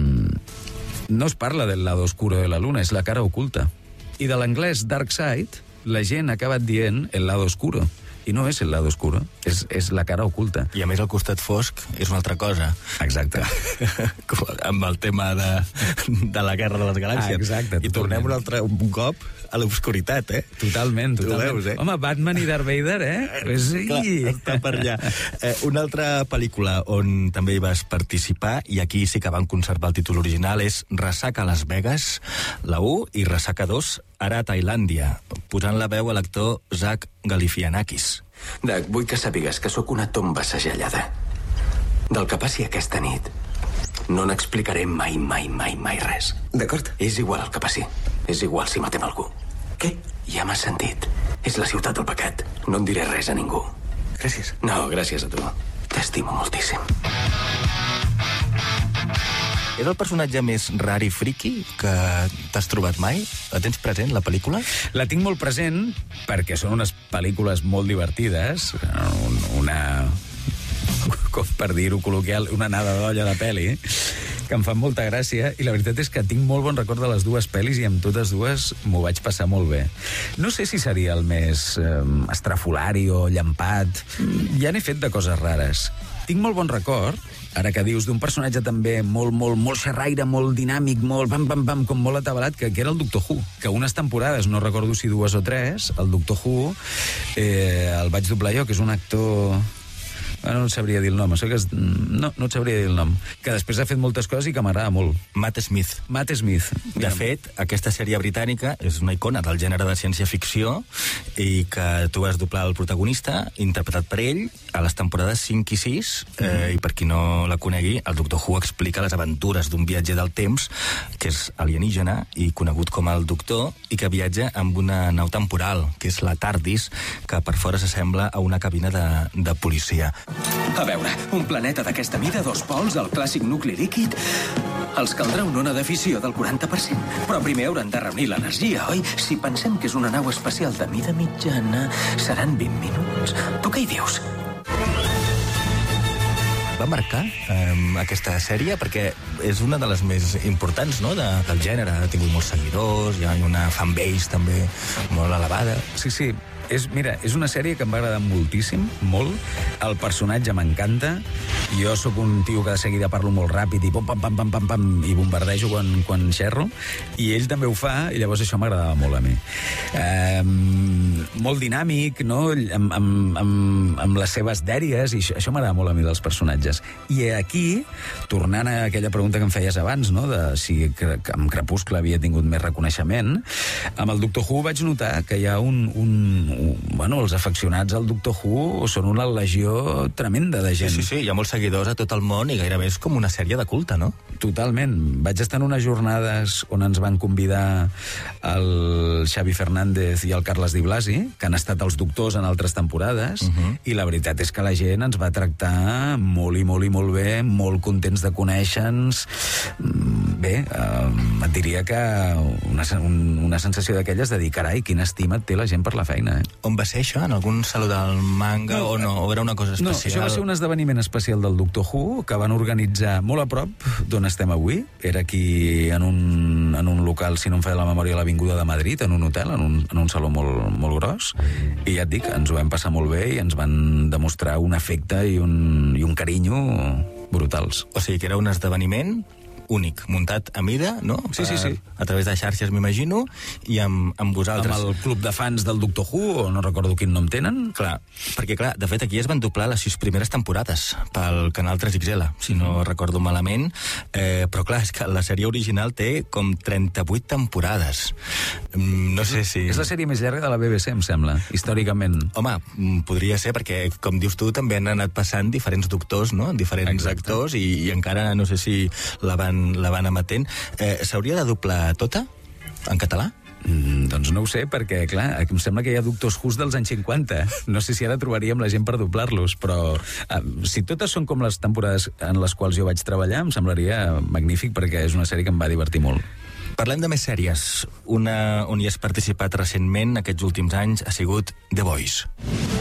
[SPEAKER 1] no es parla del lado oscuro de la luna, és la cara oculta. I de l'anglès dark side, la gent ha acabat dient el lado oscuro. I no és el lado oscuro, és la cara oculta.
[SPEAKER 2] I a més el costat fosc és una altra cosa.
[SPEAKER 1] Exacte.
[SPEAKER 2] Amb el tema de la guerra de les galàxies.
[SPEAKER 1] Exacte.
[SPEAKER 2] I tornem un cop a l'obscuritat,
[SPEAKER 1] Totalment.
[SPEAKER 2] Tu veus,
[SPEAKER 1] Home, Batman i Darth Vader, Sí.
[SPEAKER 2] Clar, està per allà. Una altra pel·lícula on també hi vas participar, i aquí sí que van conservar el títol original, és Ressaca a Las Vegas, la 1, i Ressaca 2, ara a Tailàndia, posant la veu a l'actor Zach Galifianakis.
[SPEAKER 9] Doug, vull que sàpigues que sóc una tomba segellada. Del que passi aquesta nit, no n'explicaré mai res.
[SPEAKER 8] D'acord.
[SPEAKER 9] És igual el que passi. És igual si matem algú. Què? Ja m'has sentit. És la ciutat del pecat. No en diré res a ningú.
[SPEAKER 8] Gràcies.
[SPEAKER 9] No, gràcies a tu. T'estimo moltíssim.
[SPEAKER 2] És el personatge més rar i friqui que t'has trobat mai? La tens present, la pel·lícula?
[SPEAKER 1] La tinc molt present perquè són unes pel·lícules molt divertides, com per dir-ho col·loquial, una anada d'olla de pel·li, que em fan molta gràcia, i la veritat és que tinc molt bon record de les dues pel·lis i amb totes dues m'ho vaig passar molt bé. No sé si seria el més estrafolari o llampat. Ja n'he fet de coses rares. Tinc molt bon record, ara que dius, d'un personatge també molt xerraire, molt dinàmic, molt pam, com molt atabalat, que era el Doctor Who, que unes temporades, no recordo si 2 o 3, el Doctor Who el vaig doblar jo, que és un actor... no et sabria dir el nom, no et sabria dir el nom, que després ha fet moltes coses i que m'agrada molt.
[SPEAKER 2] Matt Smith. De fet, aquesta sèrie britànica és una icona del gènere de ciència-ficció i que tu vas doblar el protagonista, interpretat per ell, a les temporades 5 i 6, i per qui no la conegui, el Doctor Who explica les aventures d'un viatger del temps, que és alienígena i conegut com el Doctor, i que viatja amb una nau temporal, que és la TARDIS, que per fora s'assembla a una cabina de policia.
[SPEAKER 7] A veure, un planeta d'aquesta mida, 2 pols, el clàssic nucli líquid... Els caldrà una ona de fissió del 40%. Però primer hauran de reunir l'energia, oi? Si pensem que és una nau espacial de mida mitjana, seran 20 minuts. Tu què hi dius?
[SPEAKER 2] Va marcar aquesta sèrie perquè és una de les més importants, no?, del gènere. Ha tingut molts seguidors, hi ha una fanbase també molt elevada.
[SPEAKER 1] Sí. Mira, és una sèrie que em va agradar moltíssim, molt. El personatge m'encanta. Jo sóc un tio que de seguida parlo molt ràpid i pam, i bombardejo quan xerro. I ell també ho fa, i llavors això m'agradava molt a mi. Molt dinàmic, no?, amb les seves dèries, i això m'agrada molt a mi dels personatges. I aquí, tornant a aquella pregunta que em feies abans, no?, de si amb Crepuscle havia tingut més reconeixement, amb el Doctor Who vaig notar que hi ha els afeccionats al Doctor Who són una legió tremenda de gent.
[SPEAKER 2] Sí, hi ha molts seguidors a tot el món i gairebé és com una sèrie de culte, no?
[SPEAKER 1] Totalment. Vaig estar en unes jornades on ens van convidar el Xavi Fernández i el Carles Di Blasi, que han estat els doctors en altres temporades, i la veritat és que la gent ens va tractar molt bé, molt contents de conèixer-nos. Bé, et diria que una sensació d'aquelles de dir, carai, quina estima et té la gent per la feina,
[SPEAKER 2] On va ser això? En algun saló del manga o no? O era una cosa especial?
[SPEAKER 1] No, això va ser un esdeveniment especial del Doctor Who que van organitzar molt a prop d'on estem avui. Era aquí en un local, si no em feia la memòria, a l'Avinguda de Madrid, en un hotel, en un saló molt gros. I ja et dic, ens ho vam passar molt bé i ens van demostrar un afecte i un carinyo brutals.
[SPEAKER 2] O sigui que era un esdeveniment únic, muntat a mida, no?
[SPEAKER 1] Sí.
[SPEAKER 2] A través de xarxes, m'imagino, i amb vosaltres.
[SPEAKER 1] Amb el club de fans del Doctor Who, o no recordo quin nom tenen.
[SPEAKER 2] Clar, perquè de fet aquí es van doblar les 6 primeres temporades pel canal 3XL, si no recordo malament, però clar, és que la sèrie original té com 38 temporades. No sé si...
[SPEAKER 1] És la sèrie més llarga de la BBC, em sembla, històricament.
[SPEAKER 2] Home, podria ser, perquè, com dius tu, també han anat passant diferents doctors, no?, diferents actors, i encara no sé si la van emetent. S'hauria de doblar tota, en català?
[SPEAKER 1] Doncs no ho sé, perquè, clar, em sembla que hi ha Doctors Who dels anys 50. No sé si ara trobaríem la gent per doblar-los, però si totes són com les temporades en les quals jo vaig treballar, em semblaria magnífic, perquè és una sèrie que em va divertir molt.
[SPEAKER 2] Parlem de més sèries. Una on hi has participat recentment, aquests últims anys, ha sigut The Boys.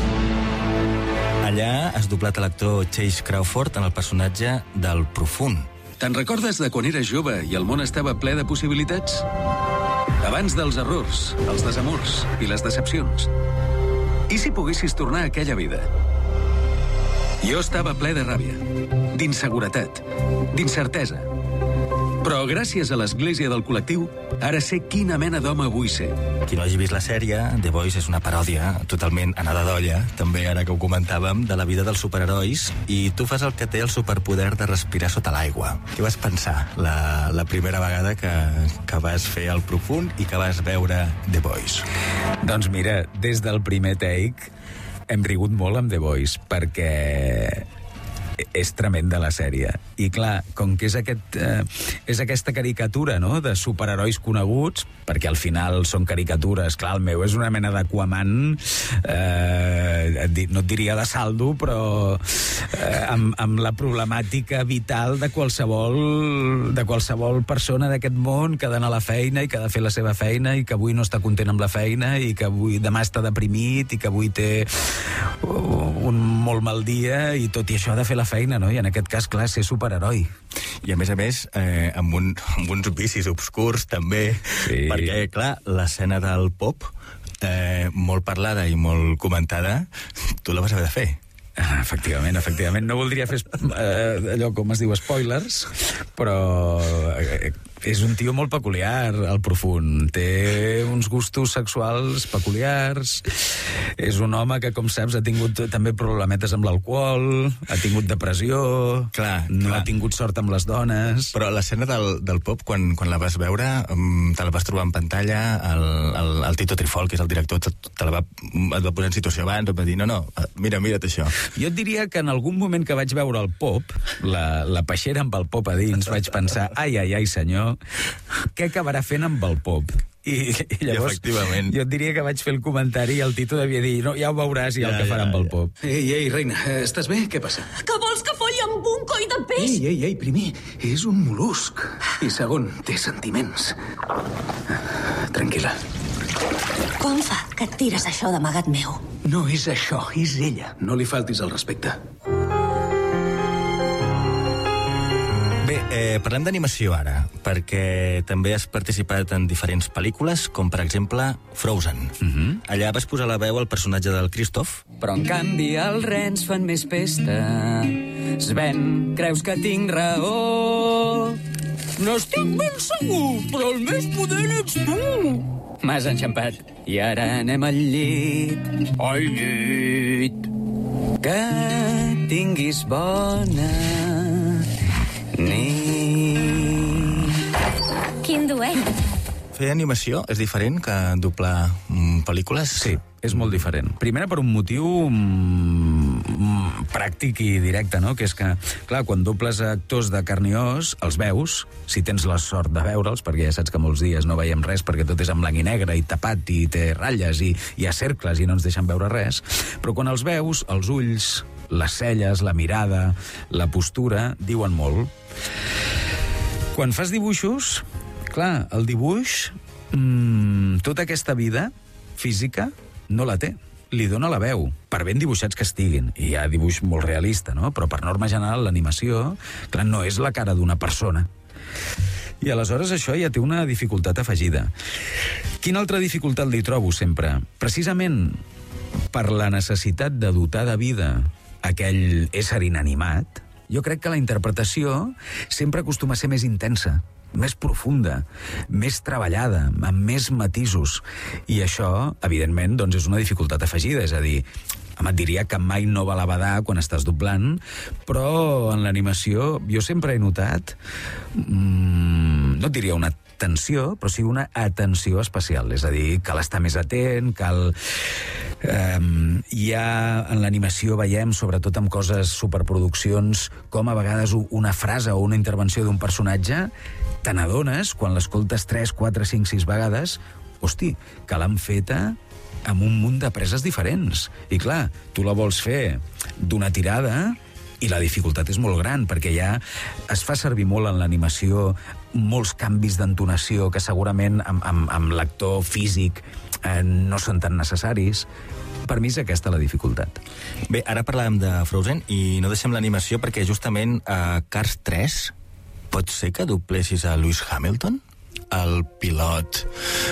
[SPEAKER 2] Allà has doblat a l'actor Chase Crawford en el personatge del Profund.
[SPEAKER 10] Te'n recordes de quan eres jove i el món estava ple de possibilitats? Abans dels errors, els desamors i les decepcions. I si poguessis tornar a aquella vida? Jo estava ple de ràbia, d'inseguretat, d'incertesa. Però gràcies a l'Església del Col·lectiu, ara sé quina mena d'home vull ser.
[SPEAKER 2] Qui no hagi vist la sèrie, The Boys és una paròdia totalment anada d'olla, també ara que ho comentàvem, de la vida dels superherois, i tu fas el que té el superpoder de respirar sota l'aigua. Què vas pensar la primera vegada que vas fer el Profund i que vas veure The Boys?
[SPEAKER 1] Doncs mira, des del primer take hem rigut molt amb The Boys, perquè és tremenda la sèrie. I clar, com que és aquesta caricatura, no?, de superherois coneguts, perquè al final són caricatures, clar, el meu és una mena d'Aquaman, no et diria de saldo, però amb la problemàtica vital de qualsevol persona d'aquest món que ha d'anar a la feina i que ha de fer la seva feina i que avui no està content amb la feina i que avui demà està deprimit i que avui té un molt mal dia i tot i això ha de fer la feina, no? I en aquest cas, clar, ser superheroi.
[SPEAKER 2] I a més, amb uns vicis obscurs, també, perquè, clar, l'escena del pop, molt parlada i molt comentada, tu la vas haver de fer.
[SPEAKER 1] Efectivament. No voldria fer allò com es diu spoilers, però és un tio molt peculiar, el Profund. Té uns gustos sexuals peculiars. És un home que, com saps, ha tingut també problemetes amb l'alcohol, ha tingut depressió, no ha tingut sort amb les dones.
[SPEAKER 2] Però l'escena del pop, quan la vas veure, te la vas trobar en pantalla, el Tito Trifol, que és el director, et va posar en situació abans, et va dir, no, mira't això.
[SPEAKER 1] Jo et diria que en algun moment que vaig veure el pop, la peixera amb el pop a dins, vaig pensar, ai, senyor, què acabarà fent amb el pop? I llavors,
[SPEAKER 2] efectivament,
[SPEAKER 1] jo et diria que vaig fer el comentari i el Tito devia dir, no, ja ho veuràs el que farà amb el pop.
[SPEAKER 7] Ei, reina, estàs bé? Què passa?
[SPEAKER 11] Que vols que folli amb un coll de peix?
[SPEAKER 7] Ei, primer, és un mol·lusc. I segon, té sentiments. Tranquil·la.
[SPEAKER 11] Com fa que et tires això d'amagat meu?
[SPEAKER 7] No és això, és ella. No li faltis al respecte.
[SPEAKER 2] Bé, parlem d'animació ara, perquè també has participat en diferents pel·lícules, com per exemple Frozen. Allà vas posar la veu al personatge del Kristoff.
[SPEAKER 12] Però en canvi els rens fan més pesta. Sven, creus que tinc raó? N'estic ben segur, però el més pudent ets tu. M'has enxampat. I ara anem al llit. Al llit. Que tinguis bona nit.
[SPEAKER 6] Quin duet.
[SPEAKER 2] Fer animació és diferent que doblar pel·lícules?
[SPEAKER 1] Sí, és molt diferent. Primer, per un motiu pràctic i directe, no? Que és que, clar, quan dobles actors de carn i os, els veus, si tens la sort de veure'ls, perquè ja saps que molts dies no veiem res, perquè tot és en blanc i negre, i tapat, i té ratlles, i hi ha cercles, i no ens deixen veure res. Però quan els veus, els ulls, les celles, la mirada, la postura, diuen molt. Quan fas dibuixos, clar, el dibuix, tota aquesta vida física no la té. Li dona la veu, per ben dibuixats que estiguin. I hi ha dibuix molt realista, no? Però per norma general, l'animació, clar, no és la cara d'una persona. I aleshores això ja té una dificultat afegida. Quina altra dificultat li trobo sempre? Precisament per la necessitat de dotar de vida aquell ésser inanimat, jo crec que la interpretació sempre acostuma a ser més intensa, més profunda, més treballada, amb més matisos. I això, evidentment, doncs és una dificultat afegida, és a dir, et diria que mai no val a badar quan estàs doblant, però en l'animació jo sempre he notat, no et diria una atenció, però sí una atenció especial, és a dir, cal estar més atent, cal... ja en l'animació veiem, sobretot amb coses superproduccions, com a vegades una frase o una intervenció d'un personatge te n'adones, quan l'escoltes 3, 4, 5, 6 vegades, hosti, que l'han feta amb un munt de preses diferents. I clar, tu la vols fer d'una tirada i la dificultat és molt gran, perquè ja es fa servir molt en l'animació molts canvis d'entonació que segurament amb l'actor físic no són tan necessaris. Per mi és aquesta la dificultat.
[SPEAKER 2] Bé, ara parlàvem de Frozen i no deixem l'animació perquè justament a Cars 3 pot ser que doblessis a Lewis Hamilton, el pilot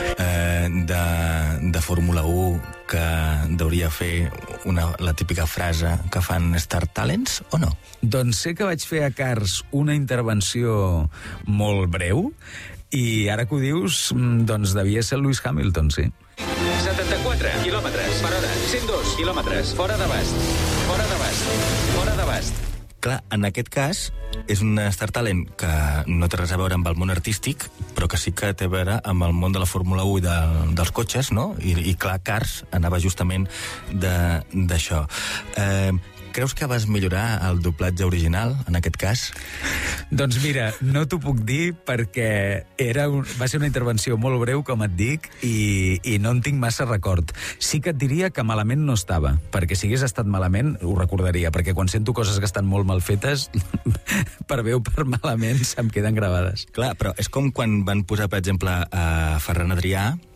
[SPEAKER 2] de Fórmula 1 que hauria fer la típica frase que fan Star Talents, o no?
[SPEAKER 1] Doncs sé que vaig fer a Cars una intervenció molt breu i ara que ho dius, doncs devia ser Lewis Hamilton, sí.
[SPEAKER 10] 74 quilòmetres per hora, 102 quilòmetres, fora d'abast, fora d'abast, fora d'abast.
[SPEAKER 2] Clar, en aquest cas, és un Star Talent que no té res a veure amb el món artístic, però que sí que té a veure amb el món de la Fórmula 1 i dels cotxes, no? I clar, Cars anava justament d'això. Creus que vas millorar el doblatge original, en aquest cas?
[SPEAKER 1] Doncs mira, no t'ho puc dir perquè va ser una intervenció molt breu, com et dic, i no en tinc massa record. Sí que et diria que malament no estava, perquè si hagués estat malament ho recordaria, perquè quan sento coses que estan molt mal fetes, per bé o per malament, se'm queden gravades.
[SPEAKER 2] Clar, però és com quan van posar, per exemple, a Ferran Adrià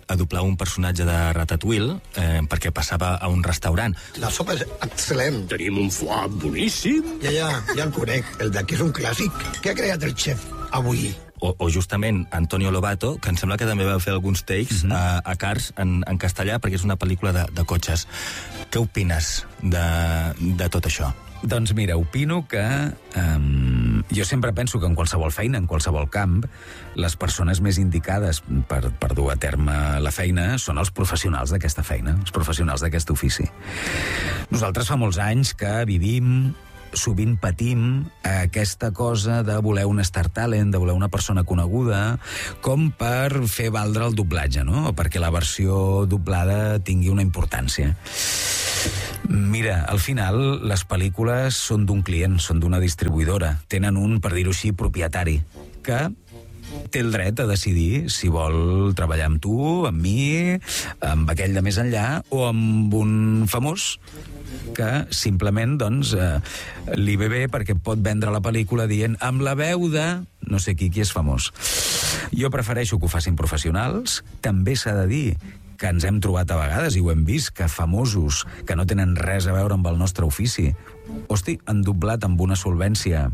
[SPEAKER 2] a doblar un personatge de Ratatouille perquè passava a un restaurant.
[SPEAKER 13] La sopa és excel·lent.
[SPEAKER 5] Tenim un foie boníssim.
[SPEAKER 13] Ja el conec. El d'aquí és un clàssic. Què ha creat el xef avui?
[SPEAKER 2] O justament Antonio Lobato, que em sembla que també va fer alguns takes a Cars en castellà, perquè és una pel·lícula de cotxes. Què opines de tot això?
[SPEAKER 1] Doncs mira, opino que jo sempre penso que en qualsevol feina, en qualsevol camp, les persones més indicades per dur a terme la feina són els professionals d'aquesta feina, els professionals d'aquest ofici. Nosaltres fa molts anys que vivim, sovint patim aquesta cosa de voler un star talent, de voler una persona coneguda, com per fer valdre el doblatge, no? O perquè la versió doblada tingui una importància. Mira, al final les pel·lícules són d'un client, són d'una distribuïdora. Tenen un, per dir-ho així, propietari, que té el dret a decidir si vol treballar amb tu, amb mi, amb aquell de més enllà, o amb un famós que simplement doncs, li ve bé perquè pot vendre la pel·lícula dient amb la veu de no sé qui és famós. Jo prefereixo que ho facin professionals. També s'ha de dir que ens hem trobat a vegades, i ho hem vist, que famosos que no tenen res a veure amb el nostre ofici, han doblat amb una solvència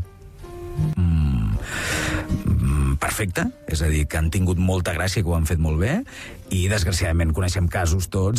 [SPEAKER 1] perfecta, és a dir, que han tingut molta gràcia, que ho han fet molt bé, i desgraciadament coneixem casos tots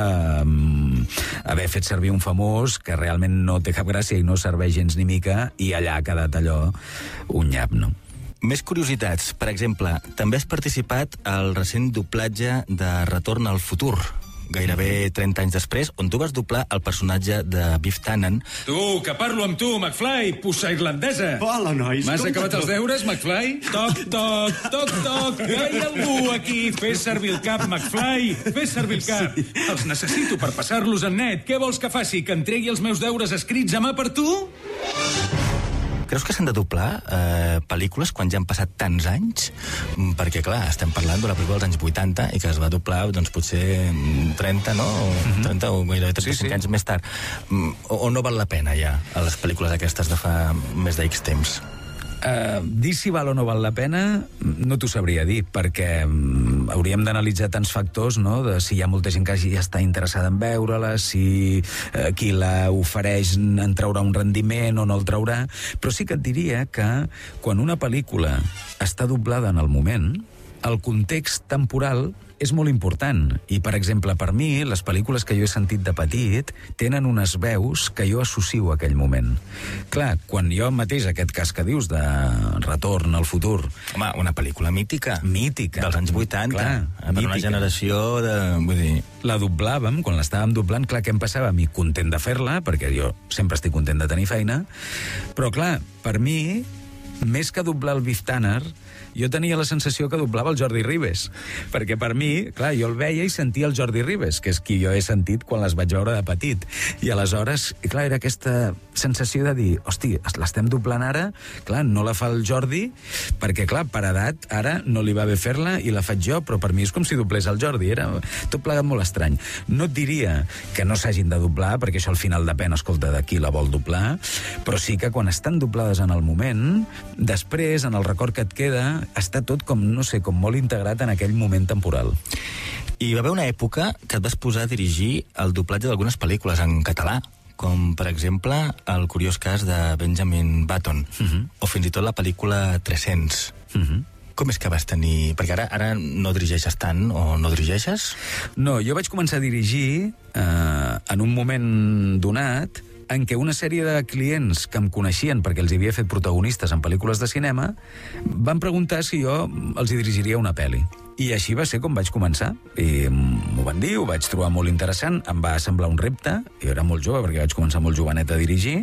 [SPEAKER 1] d'haver fet servir un famós que realment no té cap gràcia i no serveix gens ni mica, i allà ha quedat allò un nyap, no?
[SPEAKER 2] Més curiositats. Per exemple, també has participat al recent doblatge de Retorn al futur, gairebé 30 anys després, on tu vas doblar el personatge de Biff Tannen.
[SPEAKER 10] Tu, que parlo amb tu, McFly, puça irlandesa.
[SPEAKER 14] Hola, nois.
[SPEAKER 10] M'has acabat els deures, McFly? Toc, toc, toc, toc. Que hi ha algú aquí? Fes servir el cap, McFly. Fes servir el cap. Sí. Els necessito per passar-los en net. Què vols que faci? Que entregui els meus deures escrits a mà per tu?
[SPEAKER 2] Creus que s'han de doblar pel·lícules quan ja han passat tants anys? Perquè, clar, estem parlant d'una pel·lícula dels anys 80 i que es va doblar, doncs, potser 30, no? 30 o gairebé 35 anys més tard. O no val la pena, ja, a les pel·lícules aquestes de fa més d'X temps?
[SPEAKER 1] Dir si val o no val la pena no t'ho sabria dir, perquè hauríem d'analitzar tants factors, no? De si hi ha molta gent que ja està interessada en veure-la, si qui la ofereix en traurà un rendiment o no el traurà, però sí que et diria que quan una pel·lícula està doblada en el moment, el context temporal és molt important. I, per exemple, per mi, les pel·lícules que jo he sentit de petit tenen unes veus que jo associo a aquell moment. Clar, quan jo mateix, aquest cas que dius de Retorn al futur...
[SPEAKER 2] Home, una pel·lícula mítica.
[SPEAKER 1] Mítica.
[SPEAKER 2] Dels anys 80. Clar, per mítica. Una generació de... Vull dir...
[SPEAKER 1] La doblàvem, quan l'estàvem doblant, clar, què em passava? A mi content de fer-la, perquè jo sempre estic content de tenir feina, però, clar, per mi, més que doblar el Biff Tanner, jo tenia la sensació que doblava el Jordi Ribes, perquè per mi, clar, jo el veia i sentia el Jordi Ribes, que és qui jo he sentit quan les vaig veure de petit, i aleshores, clar, era aquesta sensació de dir, hosti, l'estem doblant ara, clar, no la fa el Jordi, perquè, clar, per edat, ara no li va bé fer-la i la faig jo, però per mi és com si doblés el Jordi, era tot plegat molt estrany. No et diria que no s'hagin de doblar, perquè això al final depèn, escolta, de qui la vol doblar, però sí que quan estan doblades en el moment, després, en el record que et queda, està tot com, no sé, com molt integrat en aquell moment temporal.
[SPEAKER 2] I va haver una època que et vas posar a dirigir el doblatge d'algunes pel·lícules en català, com, per exemple, el curiós cas de Benjamin Button, o fins i tot la pel·lícula 300. Com és que vas tenir... Perquè ara no dirigeixes tant, o no dirigeixes?
[SPEAKER 1] No, jo vaig començar a dirigir en un moment donat en què una sèrie de clients que em coneixien perquè els havia fet protagonistes en pel·lícules de cinema van preguntar si jo els hi dirigiria una pel·li. I així va ser com vaig començar. I m'ho van dir, ho vaig trobar molt interessant, em va semblar un repte, jo era molt jove perquè vaig començar molt jovenet a dirigir,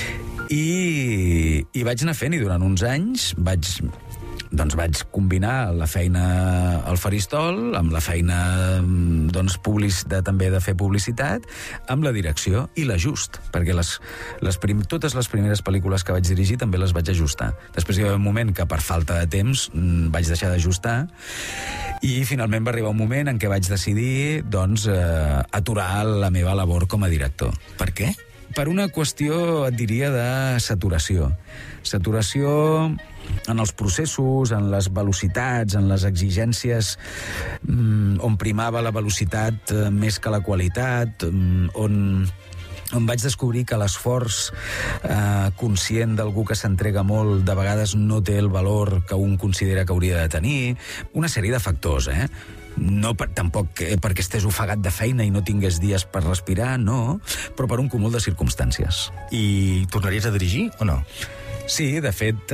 [SPEAKER 1] i vaig anar fent, i durant uns anys vaig combinar la feina al faristol amb la feina també de fer publicitat, amb la direcció i l'ajust, perquè totes les primeres pel·lícules que vaig dirigir també les vaig ajustar. Després hi va haver un moment que per falta de temps vaig deixar d'ajustar, i finalment va arribar un moment en què vaig decidir aturar la meva labor com a director.
[SPEAKER 2] Per què?
[SPEAKER 1] Per una qüestió, et diria, de saturació. Saturació en els processos, en les velocitats, en les exigències, on primava la velocitat més que la qualitat, on vaig descobrir que l'esforç conscient d'algú que s'entrega molt de vegades no té el valor que un considera que hauria de tenir. Una sèrie de factors, No tampoc perquè estés ofegat de feina i no tingués dies per respirar, no, però per un cúmul de circumstàncies.
[SPEAKER 2] I tornaries a dirigir o no?
[SPEAKER 1] Sí, de fet,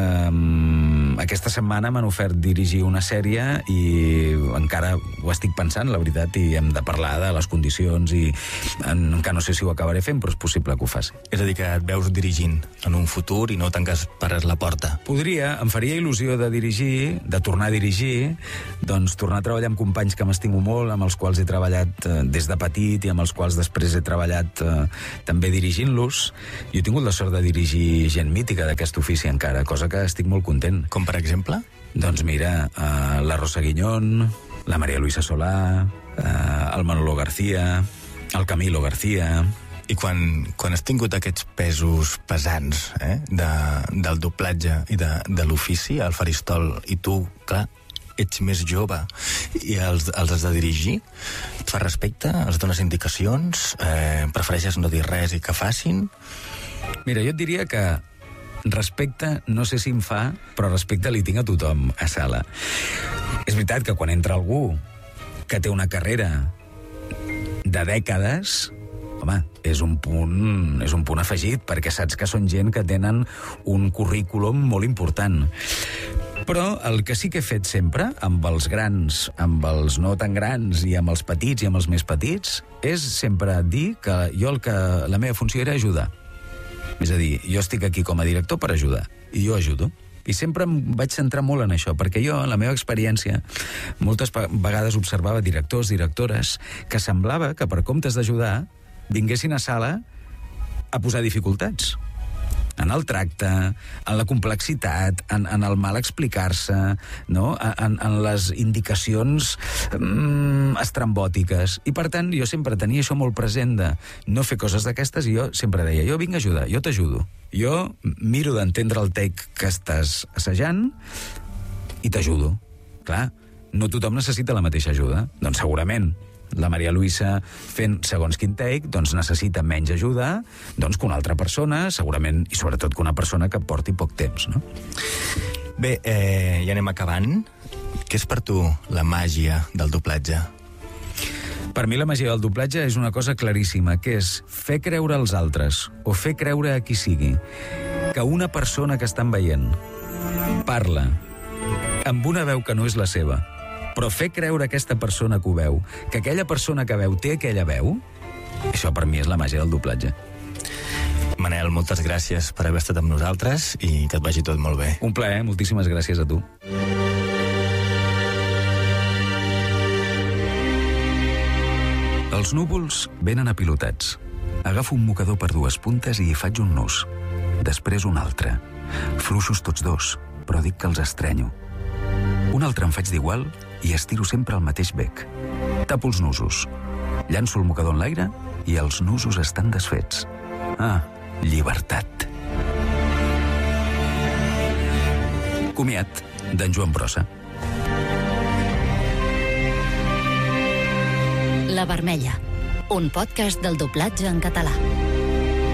[SPEAKER 1] aquesta setmana m'han ofert dirigir una sèrie i encara ho estic pensant, la veritat, i hem de parlar de les condicions i encara no sé si ho acabaré fent, però és possible que ho faci.
[SPEAKER 2] És a dir, que et veus dirigint en un futur i no tanques per la porta.
[SPEAKER 1] Podria, em faria il·lusió de dirigir, de tornar a dirigir, doncs tornar a treballar amb companys que m'estimo molt, amb els quals he treballat des de petit i amb els quals després he treballat també dirigint-los. Jo he tingut la sort de dirigir gent mítica d'aquest ofici encara, cosa que estic molt content.
[SPEAKER 2] Com per exemple?
[SPEAKER 1] Doncs mira, la Rosa Guiñón, la María Luisa Solà, el Manolo García, el Camilo García.
[SPEAKER 2] I quan has tingut aquests pesos pesants del doblatge i de l'ofici, al faristol, i tu, clar, ets més jove i els has de dirigir, et fa respecte, els dones indicacions, prefereixes no dir res i que facin?
[SPEAKER 1] Mira, jo et diria que respecte, no sé si em fa, però respecte li tinc a tothom a sala. És veritat que quan entra algú que té una carrera de dècades, home, és un punt afegit, perquè saps que són gent que tenen un currículum molt important. Però el que sí que he fet sempre, amb els grans, amb els no tan grans, i amb els petits i amb els més petits, és sempre dir que la meva funció era ajudar. És a dir, jo estic aquí com a director per ajudar, i jo ajudo. I sempre em vaig centrar molt en això, perquè jo, en la meva experiència, moltes vegades observava directors, directores, que semblava que per comptes d'ajudar, vinguessin a sala a posar dificultats. En el tracte, en la complexitat, en el mal explicar-se, no? en les indicacions estrambòtiques. I, per tant, jo sempre tenia això molt present de no fer coses d'aquestes, i jo sempre deia, jo vinc a ajudar, jo t'ajudo. Jo miro d'entendre el take que estàs assajant i t'ajudo. Clar, no tothom necessita la mateixa ajuda. Doncs segurament la Maria Luisa fent segons quin take, doncs necessita menys ajuda que una altra persona, segurament, i sobretot que una persona que porti poc temps, no?
[SPEAKER 2] Bé, ja anem acabant. Què és per tu la màgia del doblatge?
[SPEAKER 1] Per mi la màgia del doblatge és una cosa claríssima, que és fer creure als altres, o fer creure a qui sigui, que una persona que estan veient parla amb una veu que no és la seva, però fer creure a aquesta persona que ho veu, que aquella persona que veu té aquella veu, això per mi és la màgia del doblatge.
[SPEAKER 2] Manel, moltes gràcies per haver estat amb nosaltres i que et vagi tot molt bé.
[SPEAKER 1] Un plaer, moltíssimes gràcies a tu. Els núvols venen apilotats. Agafo un mocador per dues puntes i hi faig un nus. Després un altre. Fluixos tots dos, però dic que els estrenyo. Un altre em faig d'igual i estiro sempre el mateix bec. Tapo els nusos. Llanço el mocador en l'aire i els nusos estan desfets. Ah, llibertat. Comiat, d'en Joan Brossa.
[SPEAKER 4] La Vermella, un podcast del doblatge en català.